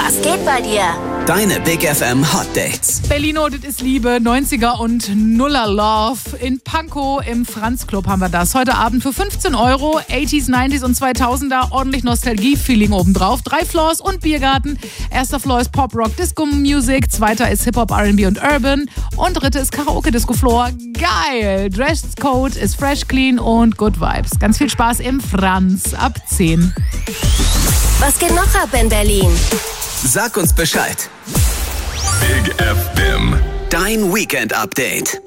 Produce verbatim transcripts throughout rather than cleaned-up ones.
Was geht bei dir? Deine Big F M Hot Dates. Berlino, das ist Liebe, neunziger und Nuller Love. In Pankow im Franz Club haben wir das. Heute Abend für fünfzehn Euro. achtziger, neunziger und zweitausender. Ordentlich Nostalgie-Feeling obendrauf. Drei Floors und Biergarten. Erster Floor ist Pop, Rock, Disco Music. Zweiter ist Hip-Hop, R and B und Urban. Und dritte ist Karaoke Disco Floor. Geil! Dresscode ist fresh, clean und good vibes. Ganz viel Spaß im Franz ab zehn. Was geht noch ab in Berlin? Sag uns Bescheid. Big F M. Dein Weekend-Update.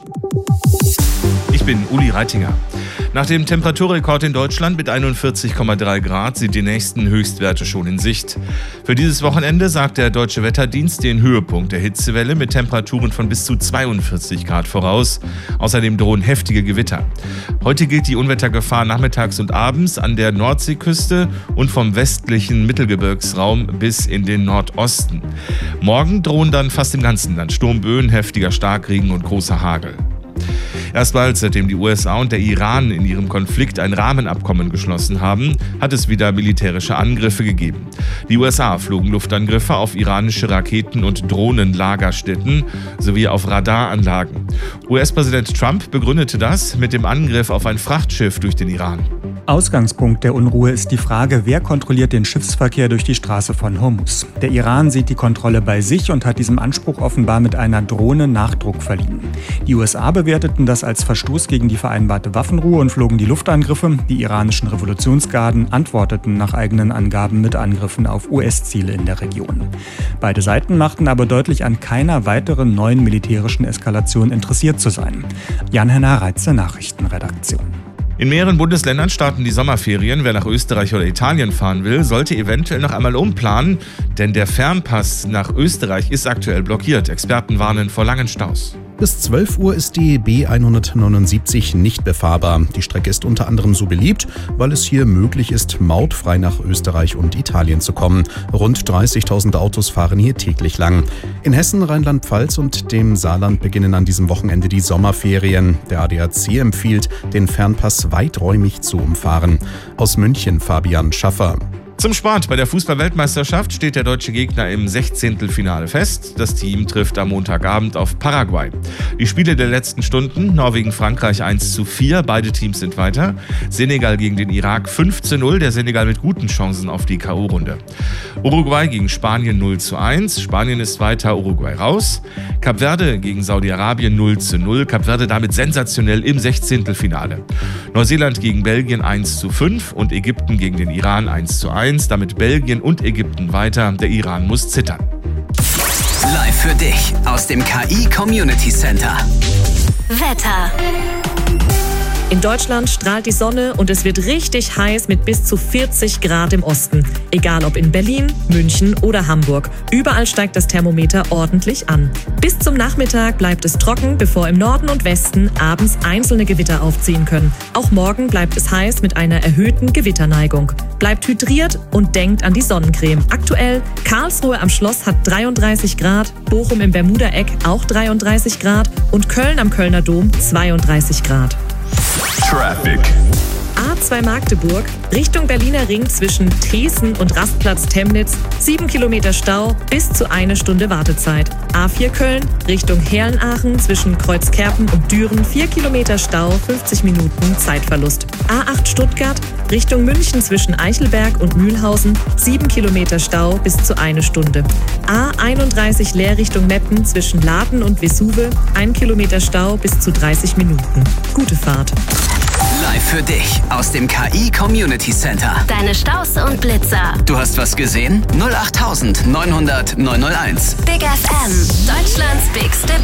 Ich bin Uli Reitinger. Nach dem Temperaturrekord in Deutschland mit einundvierzig Komma drei Grad sind die nächsten Höchstwerte schon in Sicht. Für dieses Wochenende sagt der Deutsche Wetterdienst den Höhepunkt der Hitzewelle mit Temperaturen von bis zu zweiundvierzig Grad voraus. Außerdem drohen heftige Gewitter. Heute gilt die Unwettergefahr nachmittags und abends an der Nordseeküste und vom westlichen Mittelgebirgsraum bis in den Nordosten. Morgen drohen dann fast im ganzen Land Sturmböen, heftiger Starkregen und großer Hagel. Erstmals, seitdem die U S A und der Iran in ihrem Konflikt ein Rahmenabkommen geschlossen haben, hat es wieder militärische Angriffe gegeben. Die U S A flogen Luftangriffe auf iranische Raketen- und Drohnenlagerstätten sowie auf Radaranlagen. U S-Präsident Trump begründete das mit dem Angriff auf ein Frachtschiff durch den Iran. Ausgangspunkt der Unruhe ist die Frage, wer kontrolliert den Schiffsverkehr durch die Straße von Hormuz. Der Iran sieht die Kontrolle bei sich und hat diesem Anspruch offenbar mit einer Drohne Nachdruck verliehen. Die U S A bewerteten das als Verstoß gegen die vereinbarte Waffenruhe und flogen die Luftangriffe. Die iranischen Revolutionsgarden antworteten nach eigenen Angaben mit Angriffen auf U S-Ziele in der Region. Beide Seiten machten aber deutlich, an keiner weiteren neuen militärischen Eskalation interessiert zu sein. Jan-Henner Reitze, Nachrichtenredaktion. In mehreren Bundesländern starten die Sommerferien. Wer nach Österreich oder Italien fahren will, sollte eventuell noch einmal umplanen, denn der Fernpass nach Österreich ist aktuell blockiert. Experten warnen vor langen Staus. Bis zwölf Uhr ist die B hundertneunundsiebzig nicht befahrbar. Die Strecke ist unter anderem so beliebt, weil es hier möglich ist, mautfrei nach Österreich und Italien zu kommen. Rund dreißigtausend Autos fahren hier täglich lang. In Hessen, Rheinland-Pfalz und dem Saarland beginnen an diesem Wochenende die Sommerferien. Der A D A C empfiehlt, den Fernpass weiträumig zu umfahren. Aus München Fabian Schaffer. Zum Sport. Bei der Fußball-Weltmeisterschaft steht der deutsche Gegner im Sechzehntelfinale fest. Das Team trifft am Montagabend auf Paraguay. Die Spiele der letzten Stunden: Norwegen-Frankreich eins zu vier, beide Teams sind weiter. Senegal gegen den Irak fünf zu null, der Senegal mit guten Chancen auf die K O-Runde. Uruguay gegen Spanien null zu eins, Spanien ist weiter, Uruguay raus. Kap Verde gegen Saudi-Arabien null zu null, Kap Verde damit sensationell im Sechzehntelfinale. Neuseeland gegen Belgien eins zu fünf und Ägypten gegen den Iran eins zu eins. Damit Belgien und Ägypten weiter. Der Iran muss zittern. Live für dich aus dem K I Community Center. Wetter. In Deutschland strahlt die Sonne und es wird richtig heiß mit bis zu vierzig Grad im Osten. Egal ob in Berlin, München oder Hamburg. Überall steigt das Thermometer ordentlich an. Bis zum Nachmittag bleibt es trocken, bevor im Norden und Westen abends einzelne Gewitter aufziehen können. Auch morgen bleibt es heiß mit einer erhöhten Gewitterneigung. Bleibt hydriert und denkt an die Sonnencreme. Aktuell Karlsruhe am Schloss hat dreiunddreißig Grad, Bochum im Bermuda-Eck auch dreiunddreißig Grad und Köln am Kölner Dom zweiunddreißig Grad. Traffic. A zwei Magdeburg, Richtung Berliner Ring zwischen Thesen und Rastplatz Temnitz, sieben Kilometer Stau, bis zu eine Stunde Wartezeit. A vier Köln, Richtung Herlenachen zwischen Kreuzkerpen und Düren, vier Kilometer Stau, fünfzig Minuten Zeitverlust. A acht Stuttgart, Richtung München zwischen Eichelberg und Mühlhausen, sieben Kilometer Stau, bis zu eine Stunde. A einunddreißig Leer Richtung Meppen zwischen Laden und Vesuve, ein Kilometer Stau, bis zu dreißig Minuten. Gute Fahrt. Live für dich aus dem K I Community Center. Deine Staus und Blitzer. Du hast was gesehen? null acht neunhundert neunhundert neunhunderteins. Big F M. Deutschlands bigste